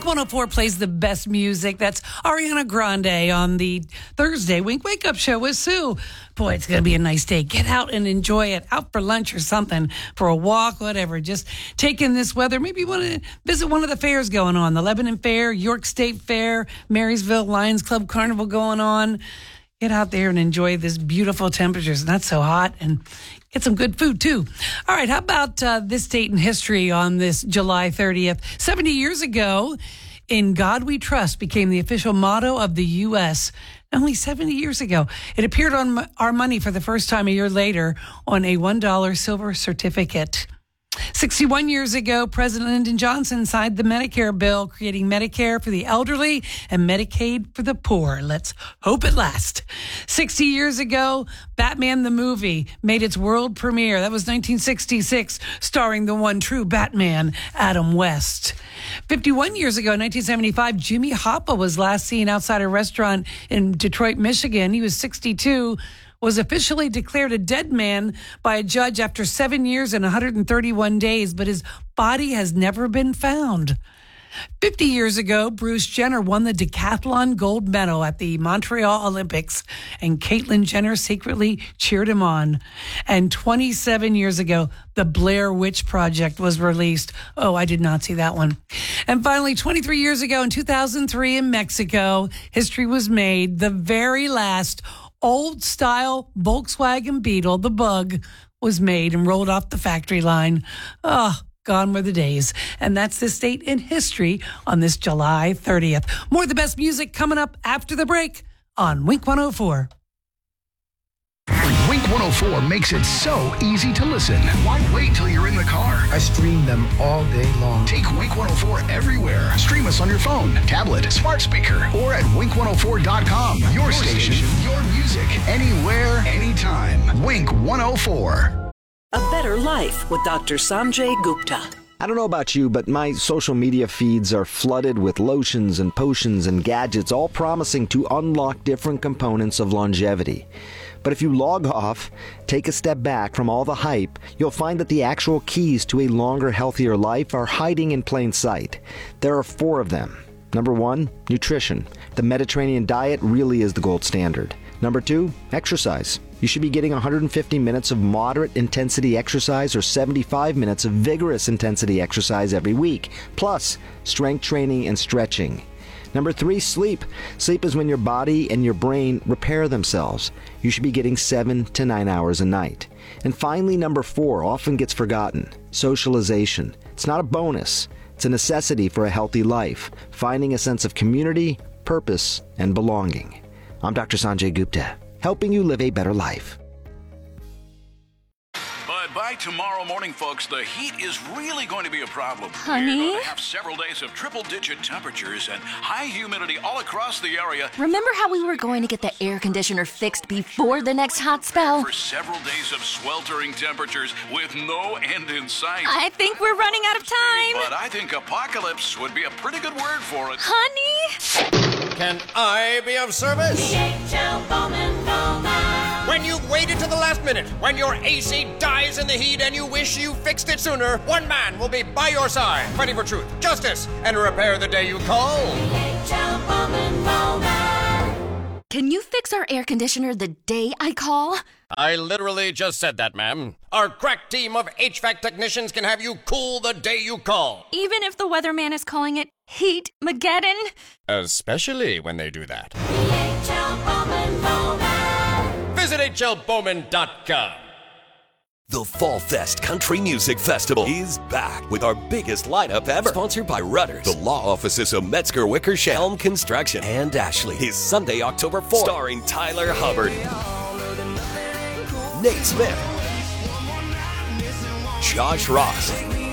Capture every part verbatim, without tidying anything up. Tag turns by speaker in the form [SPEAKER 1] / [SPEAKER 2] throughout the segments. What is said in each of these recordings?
[SPEAKER 1] one oh four plays the best music. That's Ariana Grande on the Thursday Wink Wake Up Show with Sue. Boy, it's going to be a nice day. Get out and enjoy it. Out for lunch or something, for a walk, whatever. Just take in this weather. Maybe you want to visit one of the fairs going on. The Lebanon Fair, York State Fair, Marysville Lions Club Carnival going on. Get out there and enjoy this beautiful temperatures. Not so hot, and get some good food, too. All right, how about uh, this date in history on this July thirtieth? seventy years ago, "In God We Trust" became the official motto of the U S Only seventy years ago. It appeared on our money for the first time a year later on a one dollar silver certificate. sixty-one years ago, President Lyndon Johnson signed the Medicare bill, creating Medicare for the elderly and Medicaid for the poor. Let's hope it lasts. sixty years ago, Batman the movie made its world premiere. That was nineteen sixty-six, starring the one true Batman, Adam West. fifty-one years ago, nineteen seventy-five, Jimmy Hoffa was last seen outside a restaurant in Detroit, Michigan. He was sixty-two. Was officially declared a dead man by a judge after seven years and one hundred thirty-one days, but his body has never been found. fifty years ago, Bruce Jenner won the decathlon gold medal at the Montreal Olympics, and Caitlyn Jenner secretly cheered him on. And twenty-seven years ago, The Blair Witch Project was released. Oh, I did not see that one. And finally, twenty-three years ago, in two thousand three in Mexico, history was made. The very last old-style Volkswagen Beetle, the Bug, was made and rolled off the factory line. Oh, gone were the days. And that's this date in history on this July thirtieth. More of the best music coming up after the break on Wink one oh four.
[SPEAKER 2] Wink one oh four makes it so easy to listen. Why wait till you're in the car?
[SPEAKER 3] I stream them all day long.
[SPEAKER 2] Take Wink one oh four everywhere. Stream us on your phone, tablet, smart speaker, or at wink one oh four dot com. Your, your station, station, your music, anywhere, anytime. Wink one oh four.
[SPEAKER 4] A Better Life with Doctor Sanjay Gupta.
[SPEAKER 5] I don't know about you, but my social media feeds are flooded with lotions and potions and gadgets, all promising to unlock different components of longevity. But if you log off, take a step back from all the hype, you'll find that the actual keys to a longer, healthier life are hiding in plain sight. There are four of them. Number one, nutrition. The Mediterranean diet really is the gold standard. Number two, exercise. You should be getting one hundred fifty minutes of moderate intensity exercise or seventy-five minutes of vigorous intensity exercise every week, plus strength training and stretching. Number three, sleep. Sleep is when your body and your brain repair themselves. You should be getting seven to nine hours a night. And finally, number four, often gets forgotten, socialization. It's not a bonus. It's a necessity for a healthy life, finding a sense of community, purpose, and belonging. I'm Doctor Sanjay Gupta, helping you live a better life.
[SPEAKER 6] But by tomorrow morning, folks, the heat is really going to be a problem.
[SPEAKER 7] Honey?
[SPEAKER 6] We're going to have several days of triple-digit temperatures and high humidity all across the area.
[SPEAKER 7] Remember how we were going to get the air conditioner fixed before the next hot spell?
[SPEAKER 6] For several days of sweltering temperatures with no end in sight.
[SPEAKER 7] I think we're running out of time.
[SPEAKER 6] But I think apocalypse would be a pretty good word for it.
[SPEAKER 7] Honey?
[SPEAKER 8] Can I be of service?
[SPEAKER 9] D H L Bowman Bowman.
[SPEAKER 8] When you've waited to the last minute, when your A C dies in the heat and you wish you fixed it sooner, one man will be by your side, fighting for truth, justice, and repair the day you call.
[SPEAKER 9] D H L Bowman Bowman.
[SPEAKER 7] Can you fix our air conditioner the day I call?
[SPEAKER 8] I literally just said that, ma'am. Our crack team of H V A C technicians can have you cool the day you call.
[SPEAKER 7] Even if the weatherman is calling it Heat-mageddon?
[SPEAKER 8] Especially when they do that.
[SPEAKER 9] D H L Bowman Bowman.
[SPEAKER 8] Visit H L Bowman dot com.
[SPEAKER 10] The Fall Fest Country Music Festival is back with our biggest lineup ever. Sponsored by Rudders, the law offices of Metzger Wickersham, Helm Construction, and Ashley. Is Sunday, October fourth. Starring Tyler Hubbard, Nate Smith, Josh Ross,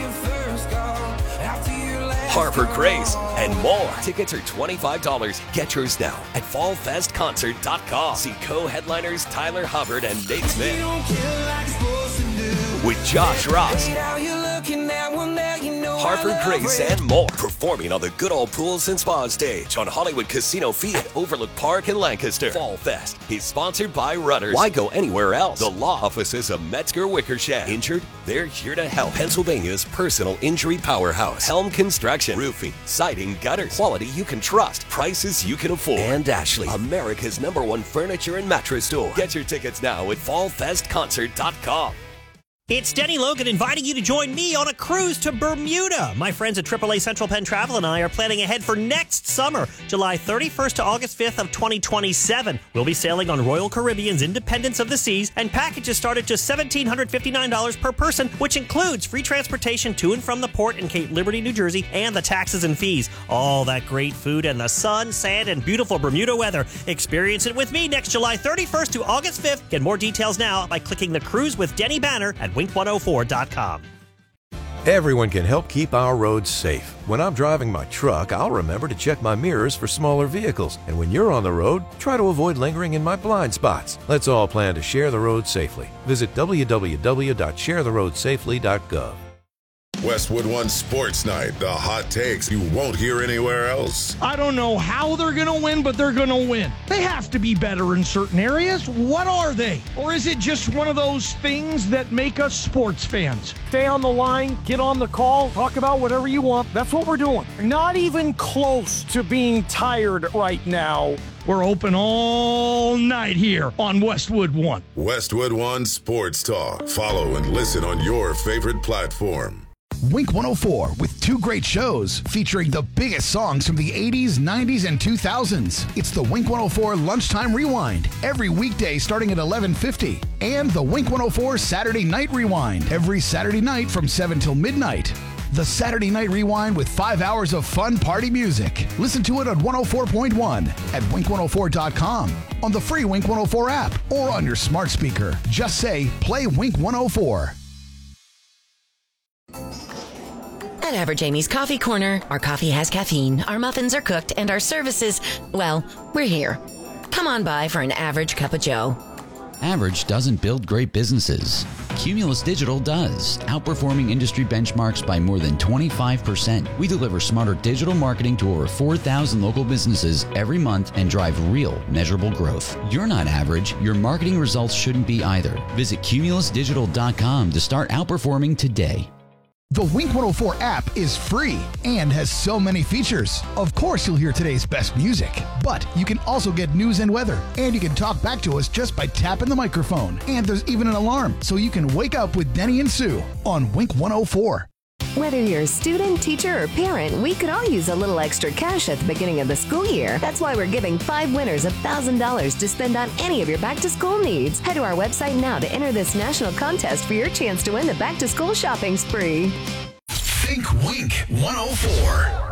[SPEAKER 10] Harper Grace, and more. Tickets are twenty-five dollars. Get yours now at fall fest concert dot com. See co-headliners Tyler Hubbard and Nate Smith with Josh Ross, Harvard Grace, and more. Performing on the Good Old Pools and Spa stage on Hollywood Casino Field, Overlook Park in Lancaster. Fall Fest is sponsored by Rudders. Why go anywhere else? The law offices of Metzger Wickersham. Injured? They're here to help. Pennsylvania's personal injury powerhouse. Helm Construction. Roofing, siding, gutters. Quality you can trust. Prices you can afford. And Ashley, America's number one furniture and mattress store. Get your tickets now at fall fest concert dot com.
[SPEAKER 11] It's Denny Logan inviting you to join me on a cruise to Bermuda. My friends at triple A Central Penn Travel and I are planning ahead for next summer, July thirty-first to August fifth of twenty twenty-seven. We'll be sailing on Royal Caribbean's Independence of the Seas, and packages start at just one thousand seven hundred fifty-nine dollars per person, which includes free transportation to and from the port in Cape Liberty, New Jersey, and the taxes and fees. All that great food and the sun, sand, and beautiful Bermuda weather. Experience it with me next July thirty-first to August fifth. Get more details now by clicking the Cruise with Denny banner at wink one oh four dot com.
[SPEAKER 12] Everyone can help keep our roads safe. When I'm driving my truck, I'll remember to check my mirrors for smaller vehicles. And when you're on the road, try to avoid lingering in my blind spots. Let's all plan to share the road safely. Visit w w w dot share the road safely dot gov.
[SPEAKER 13] Westwood One Sports Night, the hot takes you won't hear anywhere else.
[SPEAKER 14] I don't know how they're going to win, but they're going to win. They have to be better in certain areas. What are they? Or is it just one of those things that make us sports fans? Stay on the line, get on the call, talk about whatever you want. That's what we're doing. Not even close to being tired right now. We're open all night here on Westwood One.
[SPEAKER 13] Westwood One Sports Talk. Follow and listen on your favorite platform.
[SPEAKER 2] Wink one oh four with two great shows featuring the biggest songs from the eighties, nineties, and two thousands. It's the Wink one oh four Lunchtime Rewind every weekday starting at eleven fifty, and the Wink one oh four Saturday Night Rewind every Saturday night from seven till midnight. The Saturday Night Rewind with five hours of fun party music. Listen to it on one oh four point one at wink one oh four dot com, on the free Wink one oh four app, or on your smart speaker. Just say, play Wink one oh four.
[SPEAKER 15] At Average Amy's Coffee Corner, our coffee has caffeine, our muffins are cooked, and our services, well, we're here. Come on by for an average cup of joe.
[SPEAKER 16] Average doesn't build great businesses. Cumulus Digital does, outperforming industry benchmarks by more than twenty-five percent. We deliver smarter digital marketing to over four thousand local businesses every month and drive real, measurable growth. You're not average. Your marketing results shouldn't be either. Visit cumulus digital dot com to start outperforming today.
[SPEAKER 2] The Wink one oh four app is free and has so many features. Of course, you'll hear today's best music, but you can also get news and weather, and you can talk back to us just by tapping the microphone. And there's even an alarm, so you can wake up with Denny and Sue on Wink one oh four.
[SPEAKER 17] Whether you're a student, teacher, or parent, we could all use a little extra cash at the beginning of the school year. That's why we're giving five winners one thousand dollars to spend on any of your back-to-school needs. Head to our website now to enter this national contest for your chance to win the back-to-school shopping spree.
[SPEAKER 2] Think Wink one oh four.